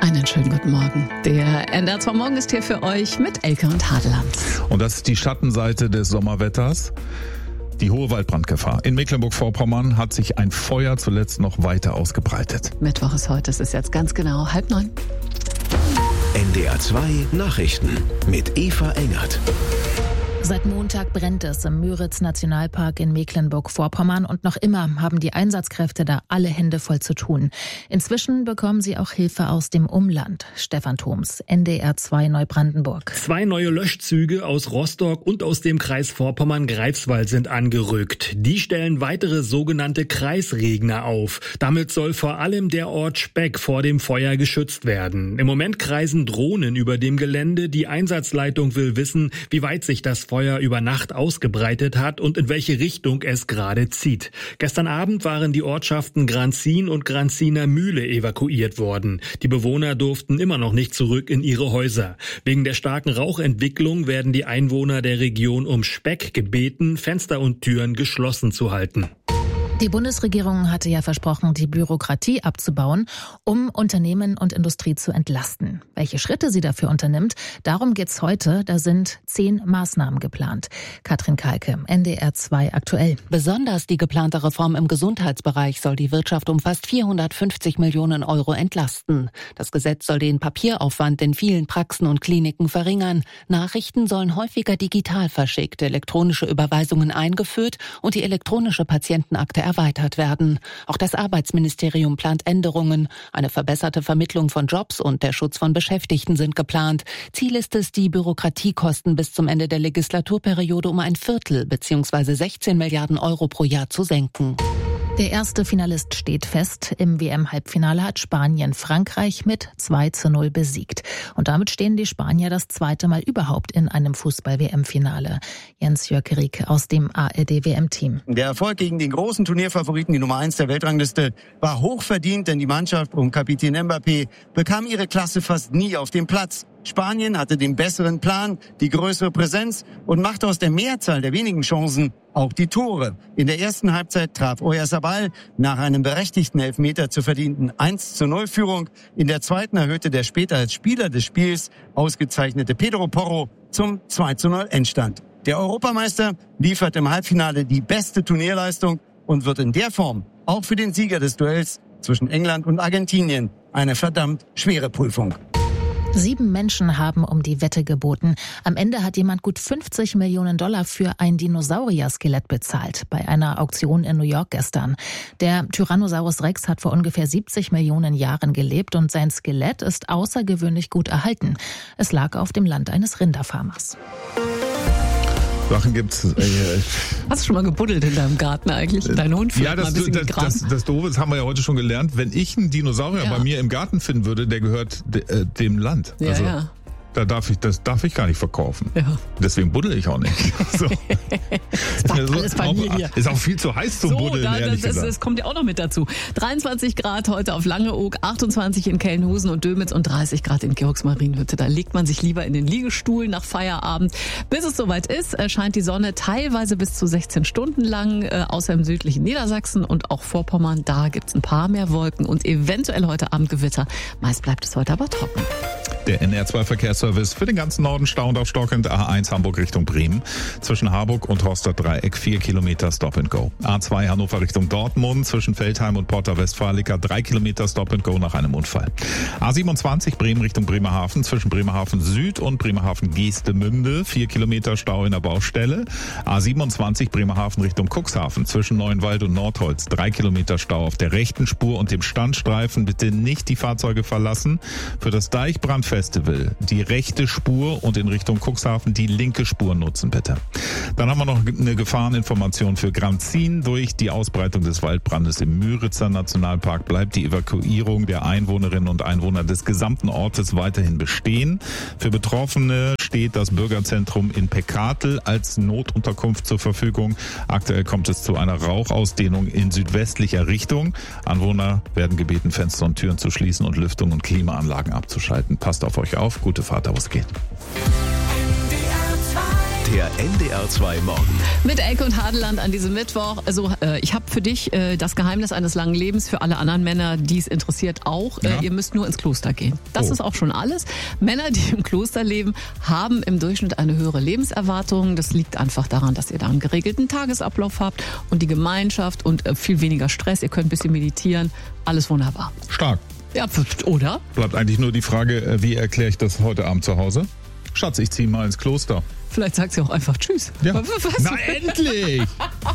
Einen schönen guten Morgen. Der NDR2 Morgen ist hier für euch mit Elke und Hadeland. Und das ist die Schattenseite des Sommerwetters. Die hohe Waldbrandgefahr. In Mecklenburg-Vorpommern hat sich ein Feuer zuletzt noch weiter ausgebreitet. Mittwoch ist heute, es ist jetzt ganz genau 8:30. NDR2 Nachrichten mit Eva Engert. Seit Montag brennt es im Müritz-Nationalpark in Mecklenburg-Vorpommern und noch immer haben die Einsatzkräfte da alle Hände voll zu tun. Inzwischen bekommen sie auch Hilfe aus dem Umland. Stefan Thoms, NDR2 Neubrandenburg. 2 neue Löschzüge aus Rostock und aus dem Kreis Vorpommern-Greifswald sind angerückt. Die stellen weitere sogenannte Kreisregner auf. Damit soll vor allem der Ort Speck vor dem Feuer geschützt werden. Im Moment kreisen Drohnen über dem Gelände. Die Einsatzleitung will wissen, wie weit sich das Feuer über Nacht ausgebreitet hat und in welche Richtung es gerade zieht. Gestern Abend waren die Ortschaften Granzin und Granziner Mühle evakuiert worden. Die Bewohner durften immer noch nicht zurück in ihre Häuser. Wegen der starken Rauchentwicklung werden die Einwohner der Region um Speck gebeten, Fenster und Türen geschlossen zu halten. Die Bundesregierung hatte ja versprochen, die Bürokratie abzubauen, um Unternehmen und Industrie zu entlasten. Welche Schritte sie dafür unternimmt, darum geht's heute. Da sind 10 Maßnahmen geplant. Katrin Kalke, NDR2 aktuell. Besonders die geplante Reform im Gesundheitsbereich soll die Wirtschaft um fast 450 Millionen Euro entlasten. Das Gesetz soll den Papieraufwand in vielen Praxen und Kliniken verringern. Nachrichten sollen häufiger digital verschickt, elektronische Überweisungen eingeführt und die elektronische Patientenakte erweitert werden. Auch das Arbeitsministerium plant Änderungen. Eine verbesserte Vermittlung von Jobs und der Schutz von Beschäftigten sind geplant. Ziel ist es, die Bürokratiekosten bis zum Ende der Legislaturperiode um ein Viertel bzw. 16 Milliarden Euro pro Jahr zu senken. Der erste Finalist steht fest. Im WM-Halbfinale hat Spanien Frankreich mit 2:0 besiegt. Und damit stehen die Spanier das zweite Mal überhaupt in einem Fußball-WM-Finale. Jens-Jörg Rieck aus dem ARD-WM-Team. Der Erfolg gegen den großen Turnierfavoriten, die Nummer 1 der Weltrangliste, war hochverdient, denn die Mannschaft um Kapitän Mbappé bekam ihre Klasse fast nie auf dem Platz. Spanien hatte den besseren Plan, die größere Präsenz und machte aus der Mehrzahl der wenigen Chancen auch die Tore. In der ersten Halbzeit traf Oyarzabal nach einem berechtigten Elfmeter zur verdienten 1:0-Führung. In der zweiten erhöhte der später als Spieler des Spiels ausgezeichnete Pedro Porro zum 2:0-Endstand. Der Europameister liefert im Halbfinale die beste Turnierleistung und wird in der Form auch für den Sieger des Duells zwischen England und Argentinien eine verdammt schwere Prüfung. 7 Menschen haben um die Wette geboten. Am Ende hat jemand gut $50 Millionen für ein Dinosaurier-Skelett bezahlt, bei einer Auktion in New York gestern. Der Tyrannosaurus Rex hat vor ungefähr 70 Millionen Jahren gelebt und sein Skelett ist außergewöhnlich gut erhalten. Es lag auf dem Land eines Rinderfarmers. Sachen gibt's. Hast du schon mal gebuddelt in deinem Garten eigentlich? Dein Hund Ja, mal ein bisschen gegraben? das Doofe, das haben wir ja heute schon gelernt. Wenn ich einen Dinosaurier bei mir im Garten finden würde, der gehört dem Land. Ja, also, ja. Das darf ich gar nicht verkaufen. Ja. Deswegen buddel ich auch nicht. So. Alles Familie. Ist auch viel zu heiß zum Buddeln, ehrlich gesagt. Das kommt ja auch noch mit dazu. 23 Grad heute auf Langeoog, 28 in Kelnhusen und Dömitz und 30 Grad in Georgsmarienhütte. Da legt man sich lieber in den Liegestuhl nach Feierabend. Bis es soweit ist, scheint die Sonne teilweise bis zu 16 Stunden lang, außer im südlichen Niedersachsen und auch Vorpommern. Da gibt's ein paar mehr Wolken und eventuell heute Abend Gewitter. Meist bleibt es heute aber trocken. Der NR2-Verkehrsservice für den ganzen Norden stauend auf stockend. A1 Hamburg Richtung Bremen. Zwischen Harburg und Rostock Dreieck 4 Kilometer Stop and Go. A2 Hannover Richtung Dortmund. Zwischen Veltheim und Porta Westfalica 3 Kilometer Stop and Go nach einem Unfall. A27 Bremen Richtung Bremerhaven. Zwischen Bremerhaven Süd und Bremerhaven Geestemünde 4 Kilometer Stau in der Baustelle. A27 Bremerhaven Richtung Cuxhaven. Zwischen Neuenwald und Nordholz 3 Kilometer Stau auf der rechten Spur und dem Standstreifen. Bitte nicht die Fahrzeuge verlassen. Für das Deichbrandfestival die rechte Spur und in Richtung Cuxhaven die linke Spur nutzen, bitte. Dann haben wir noch eine Gefahreninformation für Granzin. Durch die Ausbreitung des Waldbrandes im Müritzer Nationalpark bleibt die Evakuierung der Einwohnerinnen und Einwohner des gesamten Ortes weiterhin bestehen. Für Betroffene steht das Bürgerzentrum in Pekatel als Notunterkunft zur Verfügung. Aktuell kommt es zu einer Rauchausdehnung in südwestlicher Richtung. Anwohner werden gebeten, Fenster und Türen zu schließen und Lüftung und Klimaanlagen abzuschalten. Passt auf euch auf. Gute Fahrt, da wo es geht. Der NDR2 Morgen. Mit Elke und Hadeland an diesem Mittwoch. Also ich habe für dich das Geheimnis eines langen Lebens, für alle anderen Männer, die es interessiert, auch. Ja. Ihr müsst nur ins Kloster gehen. Das ist auch schon alles. Männer, die im Kloster leben, haben im Durchschnitt eine höhere Lebenserwartung. Das liegt einfach daran, dass ihr da einen geregelten Tagesablauf habt und die Gemeinschaft und viel weniger Stress. Ihr könnt ein bisschen meditieren. Alles wunderbar. Stark. Ja, oder? Bleibt eigentlich nur die Frage, wie erkläre ich das heute Abend zu Hause? Schatz, ich ziehe mal ins Kloster. Vielleicht sagt sie auch einfach Tschüss. Ja. Was? Na endlich!